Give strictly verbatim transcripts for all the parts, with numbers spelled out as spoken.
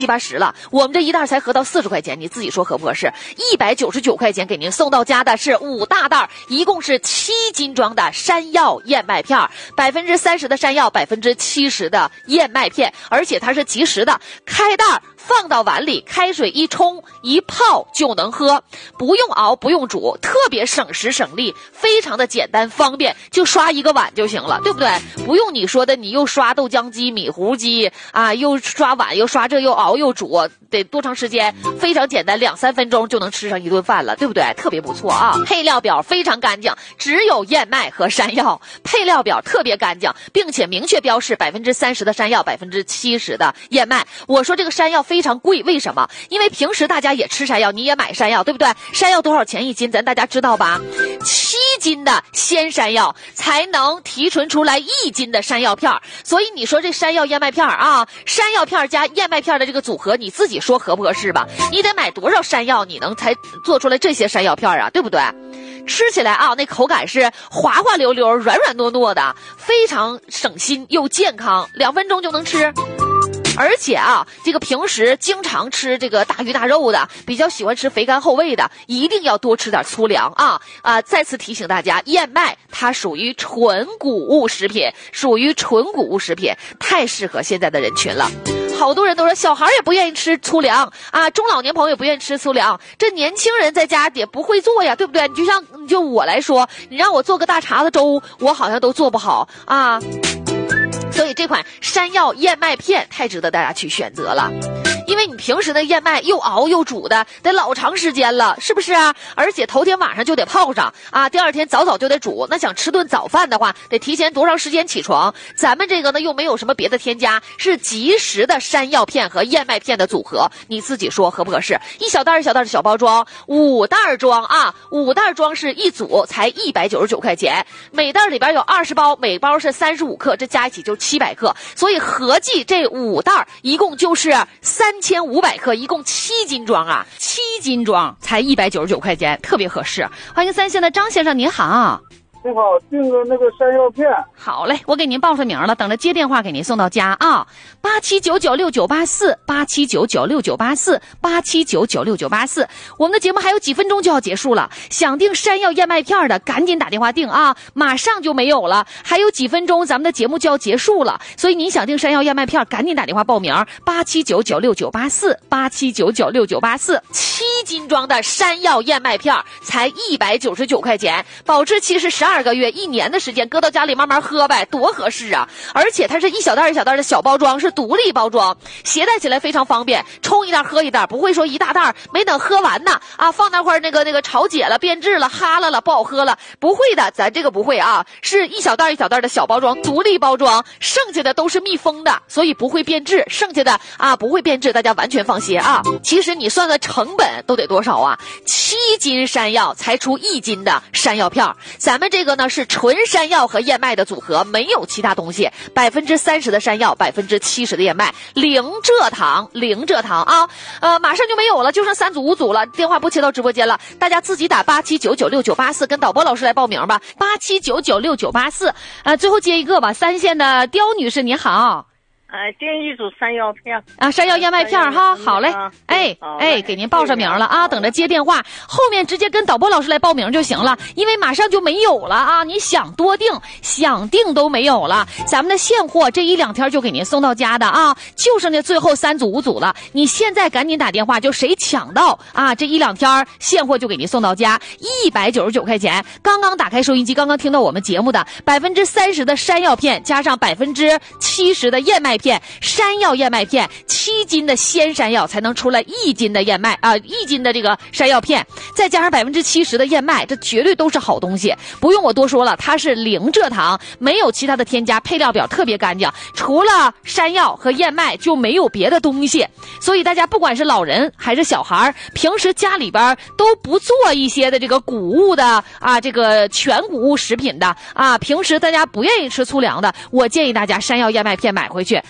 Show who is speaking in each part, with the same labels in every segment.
Speaker 1: 七八十了，我们这一袋才合到四十块钱，你自己说合不合适？一百九十九块钱给您送到家的是五大袋，一共是七斤装的山药燕麦片，百分之三十的山药，百分之七十的燕麦片，而且它是即食的，开袋放到碗里，开水一冲一泡就能喝，不用熬不用煮，特别省时省力，非常的简单方便，就刷一个碗就行了，对不对？不用你说的你又刷豆浆机米糊机啊，又刷碗又刷这又熬又煮，得多长时间？非常简单，两三分钟就能吃上一顿饭了，对不对？特别不错啊！配料表非常干净，只有燕麦和山药，配料表特别干净，并且明确标示百分之三十的山药，百分之七十的燕麦。我说这个山药非常贵，为什么？因为平时大家也吃山药，你也买山药，对不对？山药多少钱一斤？咱大家知道吧？七斤的鲜山药才能提纯出来一斤的山药片，所以你说这山药燕麦片啊，山药片加燕麦片的这个组合，你自己说合不合适吧？你得买多少山药，你能才做出来这些山药片啊，对不对？吃起来啊，那口感是滑滑溜溜、软软糯糯的，非常省心又健康，两分钟就能吃。而且啊，这个平时经常吃这个大鱼大肉的，比较喜欢吃肥甘厚味的，一定要多吃点粗粮啊！啊，再次提醒大家，燕麦它属于纯谷物食品，属于纯谷物食品，太适合现在的人群了。好多人都说小孩也不愿意吃粗粮啊，中老年朋友也不愿意吃粗粮，这年轻人在家也不会做呀，对不对？你就像就我来说，你让我做个大碴子粥，我好像都做不好啊。所以这款山药燕麦片太值得大家去选择了，因为你平时的燕麦又熬又煮的得老长时间了，是不是啊？而且头天晚上就得泡上啊，第二天早早就得煮，那想吃顿早饭的话得提前多长时间起床？咱们这个呢又没有什么别的添加，是即食的山药片和燕麦片的组合，你自己说合不合适？一小袋一小袋的小包装，五袋装啊，五袋装是一组才一百九十九块钱，每袋里边有二十包，每包是三十五克，这加一起就七百克，所以合计这五袋一共就是三千五百克，一共七斤装啊，七斤装才一百九十九块钱，特别合适。欢迎三线的张先生，您好。
Speaker 2: 你好，订个那个山药片。
Speaker 1: 好嘞，我给您报上名了，等着接电话给您送到家啊。八七九九六九八四，八七九九六九八四，八七九九六九八四。我们的节目还有几分钟就要结束了，想订山药燕麦片的赶紧打电话订啊，马上就没有了，还有几分钟咱们的节目就要结束了，所以您想订山药燕麦片，赶紧打电话报名，八七九九六九八四，八七九九六九八四。七斤装的山药燕麦片才一百九十九块钱，保质期是十二个月，一年的时间，搁到家里慢慢喝呗，多合适啊！而且它是一小袋一小袋的小包装，是独立包装，携带起来非常方便，冲一袋喝一袋，不会说一大袋没等喝完呢啊，放那块那个那个潮解了、变质了、哈了了，不好喝了，不会的，咱这个不会啊，是一小袋一小袋的小包装，独立包装，剩下的都是密封的，所以不会变质，剩下的啊不会变质，大家完全放心啊。其实你算算成本都得多少啊？七斤山药才出一斤的山药片，咱们这个呢是纯山药和燕麦的组合，没有其他东西，百分之三十的山药，百分之七十的燕麦，零蔗糖，零蔗糖啊，呃，马上就没有了，就剩三组五组了，电话不切到直播间了，大家自己打八七九九六九八四，跟导播老师来报名吧，八七九九六九八四，呃，最后接一个吧，三线的刁女士您好。
Speaker 3: 呃，订一组山药片
Speaker 1: 啊，山药燕麦片哈，好嘞，哎哎，给您报上名了啊，等着接电话，后面直接跟导播老师来报名就行了，因为马上就没有了啊，你想多订，想订都没有了，咱们的现货这一两天就给您送到家的啊，就剩下最后三组五组了，你现在赶紧打电话，就谁抢到啊，这一两天现货就给您送到家，一百九十九块钱，刚刚打开收音机，刚刚听到我们节目的百分之三十的山药片，加上百分之七十的燕麦片，山药燕麦片，七斤的鲜山药才能出来一斤的燕麦啊、呃，一斤的这个山药片，再加上百分之七十的燕麦，这绝对都是好东西，不用我多说了，它是零蔗糖，没有其他的添加，配料表特别干净，除了山药和燕麦就没有别的东西，所以大家不管是老人还是小孩，平时家里边都不做一些的这个谷物的啊，这个全谷物食品的啊，平时大家不愿意吃粗粮的，我建议大家山药燕麦片买回去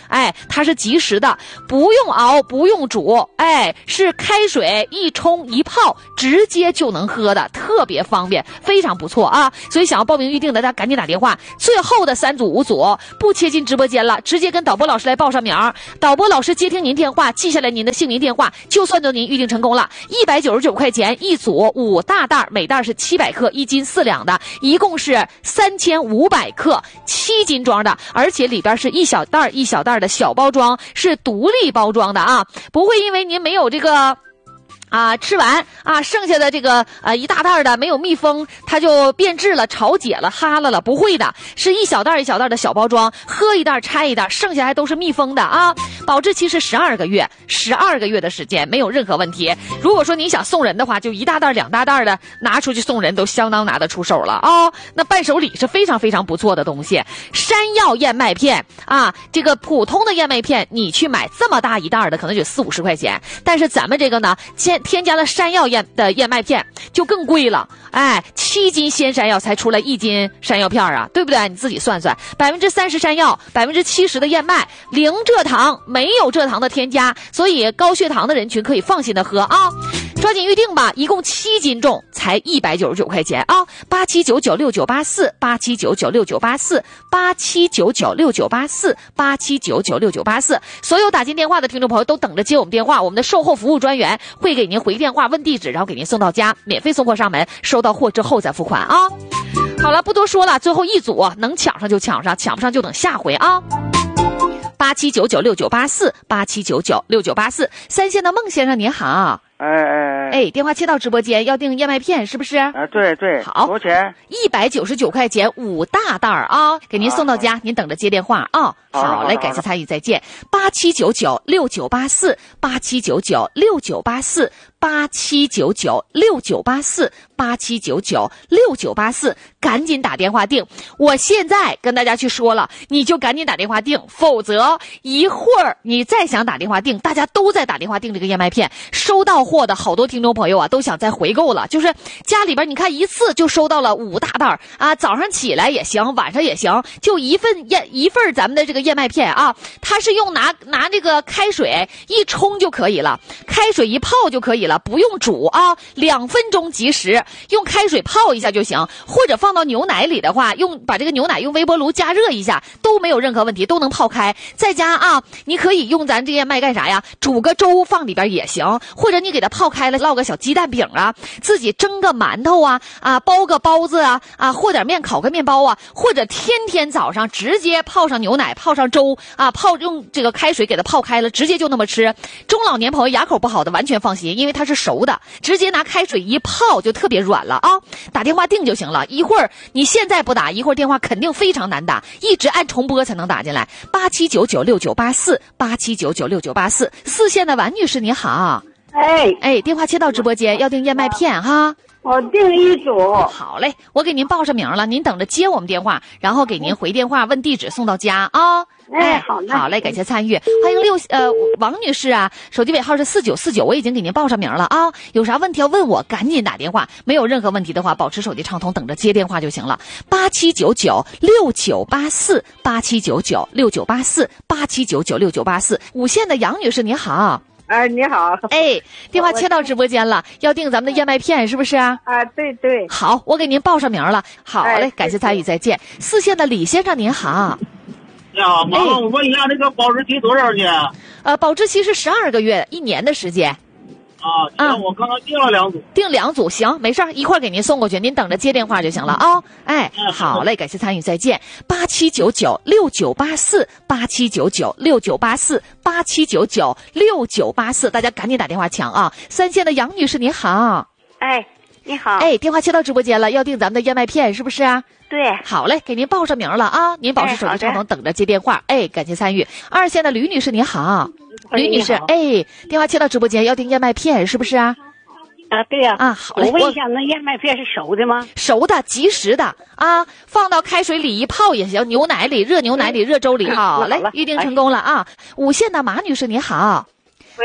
Speaker 1: 哎，它是即食的，不用熬，不用煮，哎，是开水一冲一泡，直接就能喝的，特别方便，非常不错啊！所以想要报名预定的，大家赶紧打电话。最后的三组五组不切进直播间了，直接跟导播老师来报上名，导播老师接听您电话，记下来您的姓名电话，就算都您预定成功了。一百九十九块钱一组，五大袋，每袋是七百克，一斤四两的，一共是三千五百克，七斤装的，而且里边是一小袋一小袋的小包装，是独立包装的啊，不会因为您没有这个啊，吃完啊，剩下的这个呃一大袋的没有密封，它就变质了、潮解了、哈了了，不会的，是一小袋一小袋的小包装，喝一袋拆一袋，剩下还都是密封的啊。保质期是十二个月，十二个月的时间没有任何问题。如果说你想送人的话，就一大袋两大袋的拿出去送人，都相当拿得出手了啊、哦。那伴手礼是非常非常不错的东西，山药燕麦片啊，这个普通的燕麦片你去买这么大一袋的，可能就四五十块钱，但是咱们这个呢，先添加了山药燕的燕麦片就更贵了，哎，七斤鲜山药才出来一斤山药片啊，对不对？你自己算算，百分之三十山药，百分之七十的燕麦，零蔗糖，没有蔗糖的添加，所以高血糖的人群可以放心的喝啊。抓紧预定吧，一共七斤重，才一百九十九块钱啊！八七九九六九八四，八七九九六九八四，八七九九六九八四，八七九九六九八四。所有打进电话的听众朋友都等着接我们电话，我们的售后服务专员会给您回电话问地址，然后给您送到家，免费送货上门，收到货之后再付款啊！好了，不多说了，最后一组能抢上就抢上，抢不上就等下回啊！八七九九六九八四，八七九九六九八四。三线的孟先生您好。
Speaker 2: 哎哎
Speaker 1: 哎，电话切到直播间，要订燕麦片是不是？
Speaker 2: 哎，对对，
Speaker 1: 好，
Speaker 2: 多少钱？
Speaker 1: 一百九十九块钱五大袋啊，给您送到家，您等着接电话啊。好嘞，感谢参与，再见。八七九九六九八四，八七九九六九八四，八七九九六九八四，八七九九六九八四，赶紧打电话订。我现在跟大家去说了，你就赶紧打电话订，否则一会儿你再想打电话订，大家都在打电话订这个燕麦片，收到货的好多听众朋友啊，都想再回购了，就是家里边你看一次就收到了五大袋啊，早上起来也行，晚上也行，就一份燕一份咱们的这个燕麦片啊，它是用拿拿这个开水一冲就可以了，开水一泡就可以了，不用煮啊，两分钟即食，用开水泡一下就行，或者放到牛奶里的话，用把这个牛奶用微波炉加热一下都没有任何问题，都能泡开。在家啊，你可以用咱这燕麦干啥呀？煮个粥放里边也行，或者你给它泡开了，烙个小鸡蛋饼啊，自己蒸个馒头啊，啊，包个包子啊，啊，和点面烤个面包啊，或者天天早上直接泡上牛奶，泡上粥啊，泡用这个开水给它泡开了，直接就那么吃。中老年朋友牙口不好的完全放心，因为它是熟的，直接拿开水一泡就特别软了啊！打电话订就行了，一会儿你现在不打，一会儿电话肯定非常难打，一直按重播才能打进来。八七九九六九八四，八七九九六九八四。四线的王女士你好。
Speaker 3: 哎
Speaker 1: 哎，电话切到直播间，要订燕麦片哈。
Speaker 3: 我订一组。
Speaker 1: 好嘞，我给您报上名了，您等着接我们电话，然后给您回电话问地址送到家啊。
Speaker 3: 哎，好嘞，
Speaker 1: 好嘞，感谢参与，欢迎六呃王女士啊，手机尾号是四九四九，我已经给您报上名了啊。有啥问题要问我，赶紧打电话，没有任何问题的话，保持手机畅通，等着接电话就行了。八七九九六九八四，八七九九六九八四，八七九九六九八四。五线的杨女士你好。
Speaker 3: 哎，你好。
Speaker 1: 哎，电话切到直播间了，要订咱们的燕麦片是不是啊？
Speaker 3: 啊，对对。
Speaker 1: 好，我给您报上名了。好嘞，
Speaker 3: 哎、
Speaker 1: 感谢参与，再见。四线的李先生您好。
Speaker 4: 你好，麻烦我问一下，这个保质期多少天？
Speaker 1: 呃，保质期是十二个月，一年的时间。
Speaker 4: 啊，行，啊、我刚刚订了两组，
Speaker 1: 订两组，行，没事儿，一块儿给您送过去，您等着接电话就行了啊、哦。哎，好嘞，感谢参与，再见。八七九九六九八四，八七九九六九八四，八七九九六九八四，大家赶紧打电话抢啊！三线的杨女士您好。
Speaker 3: 哎，你好。
Speaker 1: 哎，电话接到直播间了，要订咱们的燕麦片是不是啊？
Speaker 3: 对。
Speaker 1: 好嘞，给您报上名了啊！您保持手机畅通，等着接电话。哎，感谢参与。二线的吕女士您好。吕女士，哎，电话切到直播间，要订燕麦片是不是啊？
Speaker 3: 啊，对呀、
Speaker 1: 啊。啊，好嘞。
Speaker 3: 我问一下，那燕麦片是熟的吗？
Speaker 1: 熟的，即食的啊，放到开水里一泡也行，牛奶里、热牛奶里、热粥里。好嘞，预定成功了啊！五线的马女士你好。
Speaker 3: 喂。
Speaker 1: 哎，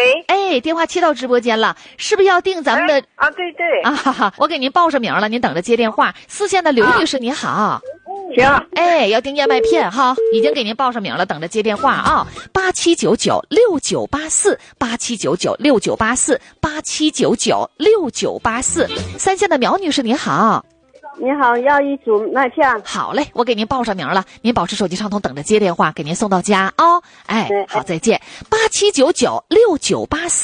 Speaker 1: 哎，电话接到直播间了，是不是要订咱们的？
Speaker 3: 哎啊，对对。
Speaker 1: 啊哈哈，我给您报上名了，您等着接电话。四线的刘女士，您好。
Speaker 3: 行。
Speaker 1: 哎，要订燕麦片哈，已经给您报上名了，等着接电话啊。八七九九六九八四，八七九九六九八四，八七九九六九八四。三线的苗女士，您好。
Speaker 5: 你好，要一组麦片。
Speaker 1: 好嘞，我给您报上名了，您保持手机畅通，等着接电话，给您送到家啊、哦。哎，好，再见。八七九九六九八四。